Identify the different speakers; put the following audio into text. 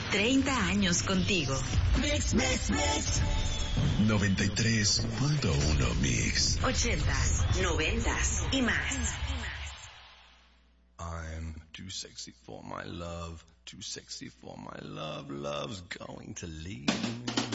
Speaker 1: 30 años contigo.
Speaker 2: Mix, mix, mix.
Speaker 3: 93.1 Mix.
Speaker 1: 80s, 90s y más.
Speaker 4: I'm too sexy for my love, too sexy for my love, love's going to leave me.